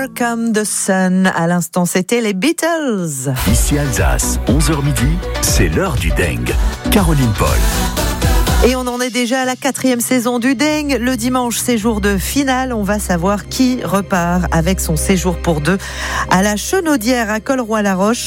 Here Come the Sun. À l'instant, c'était les Beatles. Ici Alsace, 11h midi, c'est l'heure du Dingue. Caroline Paul. Et on en est déjà à la 4e saison du Dingue. Le dimanche, c'est jour de finale. On va savoir qui repart avec son séjour pour deux à la Chenaudière à Colroy-la-Roche.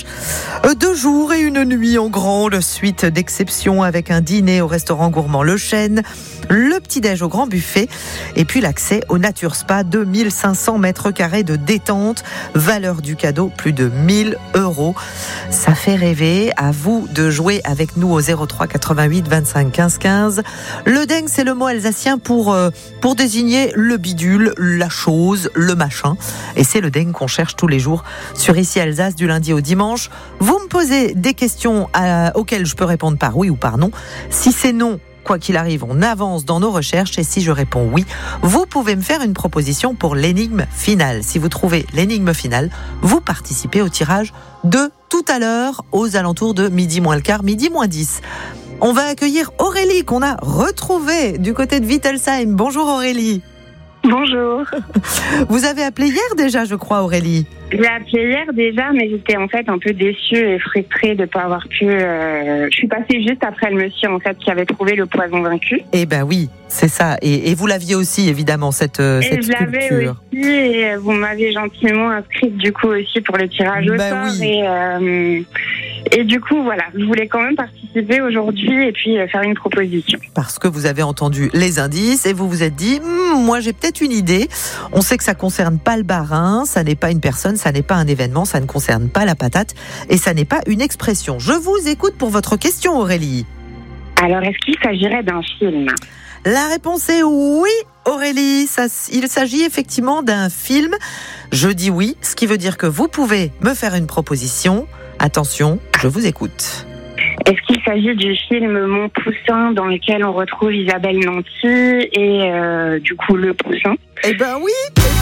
2 jours et 1 nuit en grande suite d'exception avec un dîner au restaurant gourmand Le Chêne, le petit-déj au grand buffet et puis l'accès au Nature Spa, 2500 mètres carrés de détente. Valeur du cadeau, plus de 1000 €. Ça fait rêver. À vous de jouer avec nous au 03 88 25 15 15. Le dingue, c'est le mot alsacien pour désigner le bidule, la chose, le machin. Et c'est le dingue qu'on cherche tous les jours sur Ici Alsace du lundi au dimanche. Vous me posez des questions auxquelles je peux répondre par oui ou par non. Si c'est non, quoi qu'il arrive, on avance dans nos recherches et si je réponds oui, vous pouvez me faire une proposition pour l'énigme finale. Si vous trouvez l'énigme finale, vous participez au tirage de tout à l'heure aux alentours de midi moins le quart, midi moins 10. On va accueillir Aurélie qu'on a retrouvée du côté de Wittelsheim. Bonjour Aurélie. Bonjour. Vous avez appelé hier déjà, je crois, Aurélie. J'ai appelé hier déjà, mais j'étais en fait un peu déçue et frustrée de ne pas avoir pu... Je suis passée juste après le monsieur en fait qui avait trouvé le poison vaincu. Eh ben oui, c'est ça. Et vous l'aviez aussi, évidemment, cette sculpture. Je l'avais aussi et vous m'avez gentiment inscrite du coup aussi pour le tirage au sort. Oui. Et du coup, voilà, je voulais quand même participer aujourd'hui et puis faire une proposition. Parce que vous avez entendu les indices et vous vous êtes dit, moi j'ai peut-être une idée. On sait que ça concerne pas le barin, ça n'est pas une personne, ça n'est pas un événement, ça ne concerne pas la patate et ça n'est pas une expression. Je vous écoute pour votre question, Aurélie. Alors, est-ce qu'il s'agirait d'un film ? La réponse est oui, Aurélie. Il s'agit effectivement d'un film. Je dis oui, ce qui veut dire que vous pouvez me faire une proposition. Attention, je vous écoute. Est-ce qu'il s'agit du film Mon Poussin dans lequel on retrouve Isabelle Nanty et du coup le Poussin ? Eh ben oui.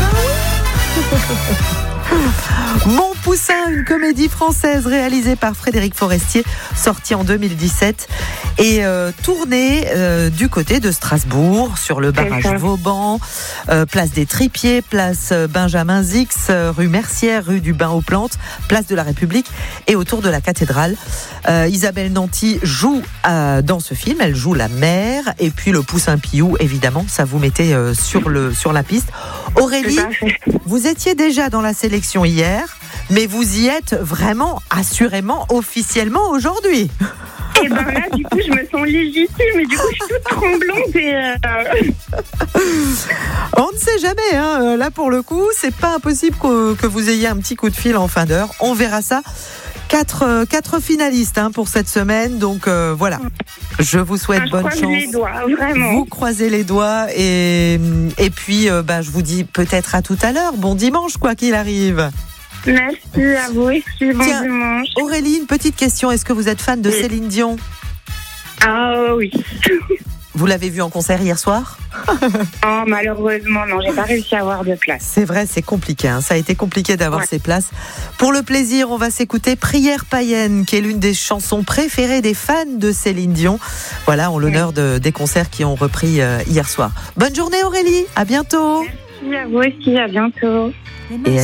Mon Poussin, une comédie française réalisée par Frédéric Forestier, sortie en 2017 et tournée du côté de Strasbourg, sur le barrage Vauban, place des Tripiers, place Benjamin Zix, rue Mercière, rue du Bain-aux-Plantes, place de la République et autour de la cathédrale. Isabelle Nanty joue dans ce film, elle joue la mère et puis le Poussin Piou, évidemment, ça vous mettait sur la piste. Aurélie, vous étiez déjà dans la sélection hier, mais vous y êtes vraiment, assurément, officiellement aujourd'hui. Et ben là, du coup, je me sens légitime et du coup, je suis toute tremblante et... On ne sait jamais, hein. Là, pour le coup, c'est pas impossible que vous ayez un petit coup de fil en fin d'heure. On verra ça. 4 finalistes pour cette semaine, donc voilà. Je vous souhaite bonne chance. Les doigts, vraiment. Vous croisez les doigts et puis je vous dis peut-être à tout à l'heure. Bon dimanche, quoi qu'il arrive. Merci à vous aussi, bon dimanche. Aurélie, une petite question. Est-ce que vous êtes fan de Céline Dion ? Ah oui. Vous l'avez vue en concert hier soir ? Oh, malheureusement, non, j'ai pas réussi à avoir de place. C'est vrai, c'est compliqué. Ça a été compliqué d'avoir ces places. Pour le plaisir, on va s'écouter Prière païenne, qui est l'une des chansons préférées des fans de Céline Dion. Voilà, en l'honneur des concerts qui ont repris hier soir. Bonne journée Aurélie, à bientôt. Merci à vous aussi, à bientôt. Et